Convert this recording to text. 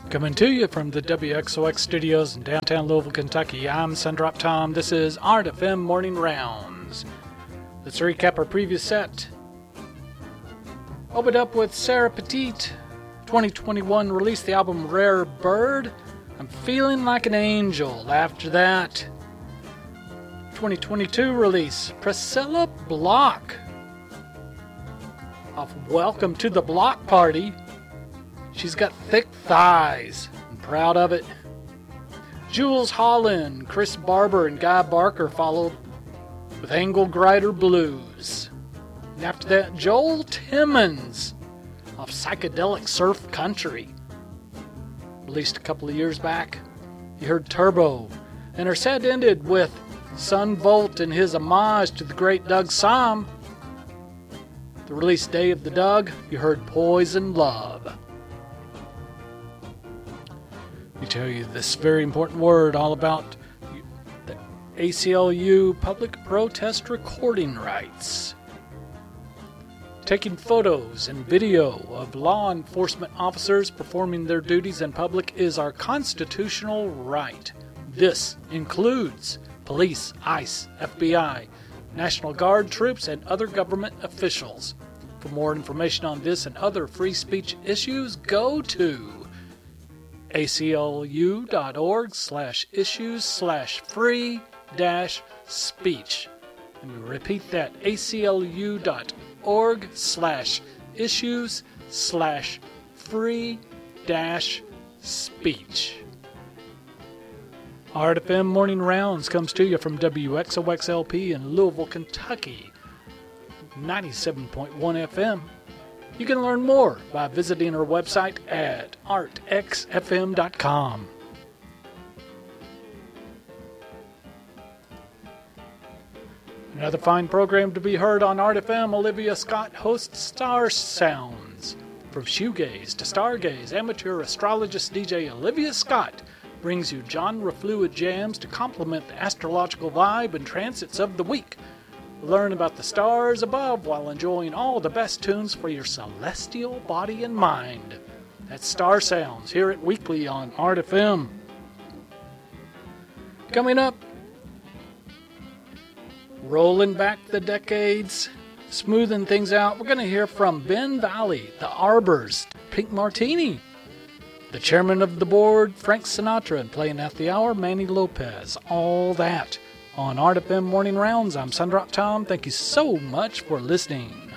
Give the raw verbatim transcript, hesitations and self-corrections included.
Coming to you from the W X O X studios in downtown Louisville, Kentucky, I'm Sundrop Tom. This is Art F M Morning Rounds. Let's recap our previous set. Opened up with Sarah Petite. twenty twenty-one released the album Rare Bird. I'm Feeling Like an Angel. After that, twenty twenty-two release Priscilla Block off Welcome to the Block Party. She's got thick thighs. I'm proud of it. Jules Holland, Chris Barber, and Guy Barker followed with Angle Grider Blues. And after that, Joel Timmons off Psychedelic Surf Country. Released a couple of years back. You heard Turbo. And her set ended with Son Volt and his homage to the great Doug Sahm. The release day of the Doug, you heard Poison Love. We tell you this very important word all about the A C L U public protest recording rights. Taking photos and video of law enforcement officers performing their duties in public is our constitutional right. This includes police, ICE, F B I, National Guard troops, and other government officials. For more information on this and other free speech issues, go to aclu.org slash issues slash free dash speech. Let me repeat that, aclu.org slash issues slash free dash speech. Art F M Morning Rounds comes to you from W X O X L P in Louisville, Kentucky, ninety-seven point one F M. You can learn more by visiting our website at art x f m dot com. Another fine program to be heard on Art F M. Olivia Scott hosts Star Sounds. From shoegaze to stargaze, amateur astrologist D J Olivia Scott brings you genre fluid jams to complement the astrological vibe and transits of the week. Learn about the stars above while enjoying all the best tunes for your celestial body and mind. That's Star Sounds. Hear it weekly on Art F M. Coming up, rolling back the decades, smoothing things out, we're going to hear from Ben Valley, the Arbors, Pink Martini, the chairman of the board, Frank Sinatra, and playing at the hour, Manny Lopez. All that on Art F M Morning Rounds. I'm Sundrop Tom. Thank you so much for listening.